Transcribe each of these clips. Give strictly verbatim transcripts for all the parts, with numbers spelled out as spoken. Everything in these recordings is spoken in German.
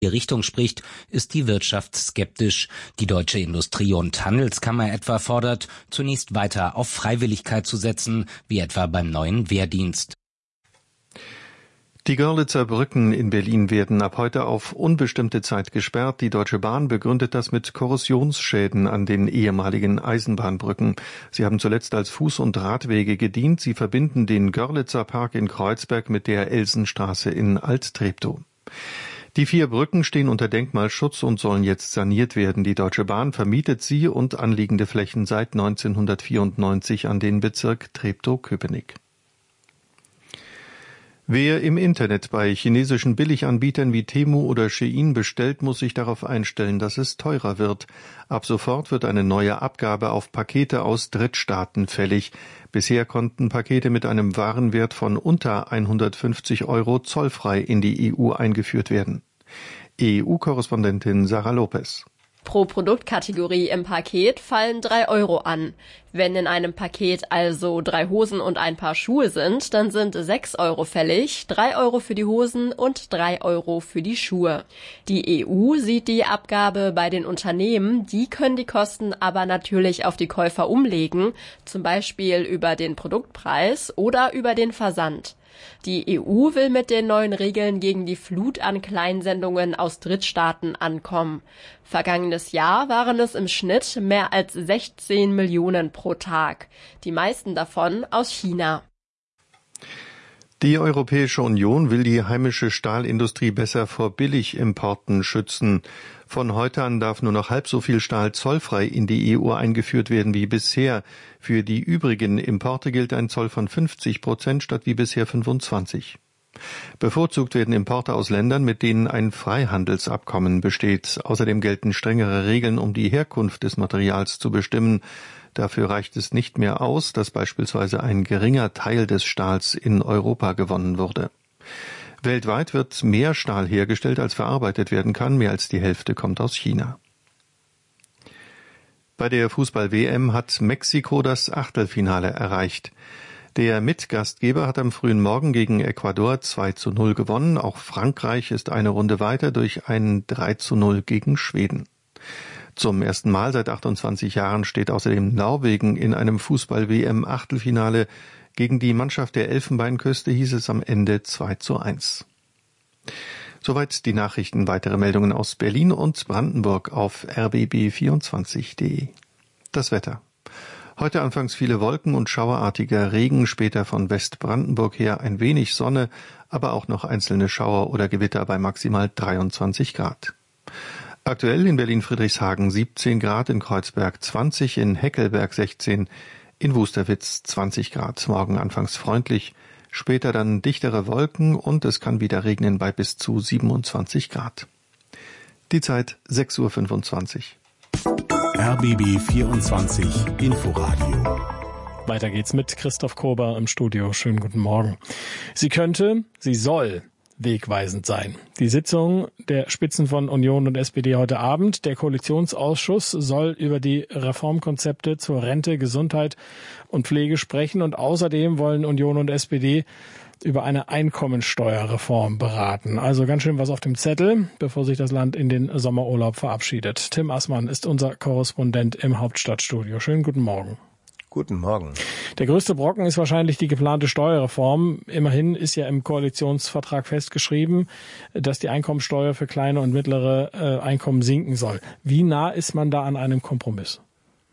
Richtung spricht, ist die Wirtschaft skeptisch. Die Deutsche Industrie- und Handelskammer etwa fordert, zunächst weiter auf Freiwilligkeit zu setzen, wie etwa beim neuen Wehrdienst. Die Görlitzer Brücken in Berlin werden ab heute auf unbestimmte Zeit gesperrt. Die Deutsche Bahn begründet das mit Korrosionsschäden an den ehemaligen Eisenbahnbrücken. Sie haben zuletzt als Fuß- und Radwege gedient. Sie verbinden den Görlitzer Park in Kreuzberg mit der Elsenstraße in Alt-Treptow. Die vier Brücken stehen unter Denkmalschutz und sollen jetzt saniert werden. Die Deutsche Bahn vermietet sie und anliegende Flächen seit neunzehnhundertvierundneunzig an den Bezirk Treptow-Köpenick. Wer im Internet bei chinesischen Billiganbietern wie Temu oder Shein bestellt, muss sich darauf einstellen, dass es teurer wird. Ab sofort wird eine neue Abgabe auf Pakete aus Drittstaaten fällig. Bisher konnten Pakete mit einem Warenwert von unter hundertfünfzig Euro zollfrei in die E U eingeführt werden. E U-Korrespondentin Sarah Lopez. Pro Produktkategorie im Paket fallen drei Euro an. Wenn in einem Paket also drei Hosen und ein Paar Schuhe sind, dann sind sechs Euro fällig, drei Euro für die Hosen und drei Euro für die Schuhe. Die E U sieht die Abgabe bei den Unternehmen, die können die Kosten aber natürlich auf die Käufer umlegen, zum Beispiel über den Produktpreis oder über den Versand. Die E U will mit den neuen Regeln gegen die Flut an Kleinsendungen aus Drittstaaten ankommen. Vergangenes Jahr waren es im Schnitt mehr als sechzehn Millionen pro Tag. Die meisten davon aus China. Die Europäische Union will die heimische Stahlindustrie besser vor Billigimporten schützen. Von heute an darf nur noch halb so viel Stahl zollfrei in die E U eingeführt werden wie bisher. Für die übrigen Importe gilt ein Zoll von fünfzig Prozent statt wie bisher fünfundzwanzig. Bevorzugt werden Importe aus Ländern, mit denen ein Freihandelsabkommen besteht. Außerdem gelten strengere Regeln, um die Herkunft des Materials zu bestimmen. Dafür reicht es nicht mehr aus, dass beispielsweise ein geringer Teil des Stahls in Europa gewonnen wurde. Weltweit wird mehr Stahl hergestellt, als verarbeitet werden kann. Mehr als die Hälfte kommt aus China. Bei der Fußball-W M hat Mexiko das Achtelfinale erreicht. Der Mitgastgeber hat am frühen Morgen gegen Ecuador zwei zu null gewonnen. Auch Frankreich ist eine Runde weiter durch ein drei zu null gegen Schweden. Zum ersten Mal seit achtundzwanzig Jahren steht außerdem Norwegen in einem Fußball-W M-Achtelfinale. Gegen die Mannschaft der Elfenbeinküste hieß es am Ende zwei zu eins. Soweit die Nachrichten. Weitere Meldungen aus Berlin und Brandenburg auf r b b vierundzwanzig punkt de. Das Wetter. Heute anfangs viele Wolken und schauerartiger Regen, später von Westbrandenburg her ein wenig Sonne, aber auch noch einzelne Schauer oder Gewitter bei maximal dreiundzwanzig Grad. Aktuell in Berlin-Friedrichshagen siebzehn Grad, in Kreuzberg zwanzig, in Heckelberg sechzehn, in Wusterwitz zwanzig Grad. Morgen anfangs freundlich, später dann dichtere Wolken und es kann wieder regnen bei bis zu siebenundzwanzig Grad. Die Zeit sechs Uhr fünfundzwanzig. R B B vierundzwanzig Inforadio. Weiter geht's mit Christoph Kober im Studio. Schönen guten Morgen. Sie könnte, sie soll wegweisend sein. Die Sitzung der Spitzen von Union und S P D heute Abend. Der Koalitionsausschuss soll über die Reformkonzepte zur Rente, Gesundheit und Pflege sprechen und außerdem wollen Union und S P D über eine Einkommensteuerreform beraten. Also ganz schön was auf dem Zettel, bevor sich das Land in den Sommerurlaub verabschiedet. Tim Assmann ist unser Korrespondent im Hauptstadtstudio. Schönen guten Morgen. Guten Morgen. Der größte Brocken ist wahrscheinlich die geplante Steuerreform. Immerhin ist ja im Koalitionsvertrag festgeschrieben, dass die Einkommensteuer für kleine und mittlere äh, Einkommen sinken soll. Wie nah ist man da an einem Kompromiss?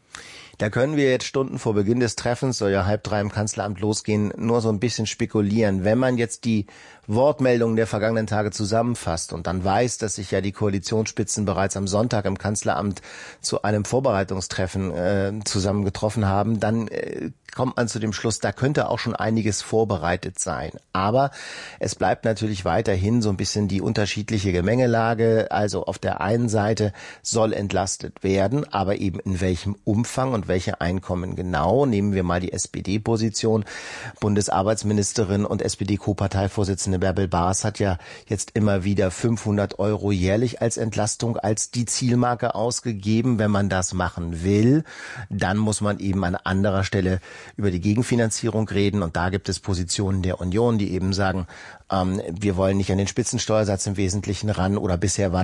Da können wir jetzt Stunden vor Beginn des Treffens, soll ja halb drei im Kanzleramt losgehen, nur so ein bisschen spekulieren. Wenn man jetzt die Wortmeldungen der vergangenen Tage zusammenfasst und dann weiß, dass sich ja die Koalitionsspitzen bereits am Sonntag im Kanzleramt zu einem Vorbereitungstreffen äh, zusammen getroffen haben, dann äh, kommt man zu dem Schluss, da könnte auch schon einiges vorbereitet sein. Aber es bleibt natürlich weiterhin so ein bisschen die unterschiedliche Gemengelage. Also auf der einen Seite soll entlastet werden, aber eben in welchem Umfang und welche Einkommen genau. Nehmen wir mal die S P D-Position. Bundesarbeitsministerin und S P D-Co-Parteivorsitzende Bärbel Baas hat ja jetzt immer wieder fünfhundert Euro jährlich als Entlastung als die Zielmarke ausgegeben. Wenn man das machen will, dann muss man eben an anderer Stelle über die Gegenfinanzierung reden. Und da gibt es Positionen der Union, die eben sagen, ähm, wir wollen nicht an den Spitzensteuersatz im Wesentlichen ran oder bisher war